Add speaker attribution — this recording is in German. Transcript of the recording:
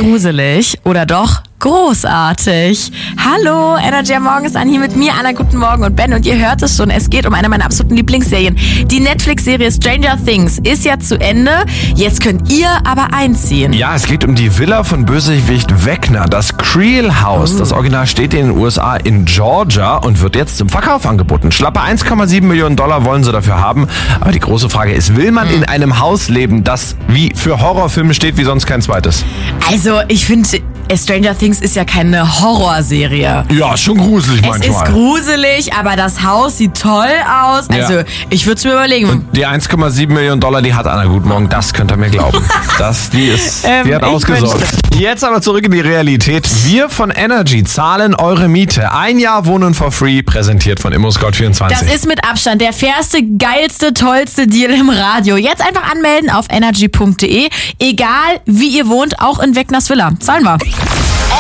Speaker 1: gruselig oder doch großartig. Hallo, Energy am Morgen ist an hier mit mir, Anna, guten Morgen und Ben. Und ihr hört es schon, es geht um eine meiner absoluten Lieblingsserien. Die Netflix-Serie Stranger Things ist ja zu Ende. Jetzt könnt ihr aber einziehen.
Speaker 2: Ja, es geht um die Villa von Bösewicht Vecna, das Creel House. Das Original steht in den USA in Georgia und wird jetzt zum Verkauf angeboten. Schlappe 1,7 Millionen Dollar wollen sie dafür haben. Aber die große Frage ist, will man in einem Haus leben, das wie für Horrorfilme steht, wie sonst kein zweites?
Speaker 1: Also, ich finde, Stranger Things ist ja keine Horrorserie.
Speaker 2: Ja, schon gruselig manchmal.
Speaker 1: Es ist gruselig, aber das Haus sieht toll aus. Also, ich würde es mir überlegen.
Speaker 2: Und die 1,7 Millionen Dollar, die hat Anna Guten Morgen, das könnt ihr mir glauben. Die hat ausgesorgt. Jetzt aber zurück in die Realität. Wir von Energy zahlen eure Miete. 1 Jahr Wohnen for free, präsentiert von ImmoScout24.
Speaker 1: Das ist mit Abstand der fairste, geilste, tollste Deal im Radio. Jetzt einfach anmelden auf energy.de. Egal, wie ihr wohnt, auch in Vecnas Villa. Zahlen wir.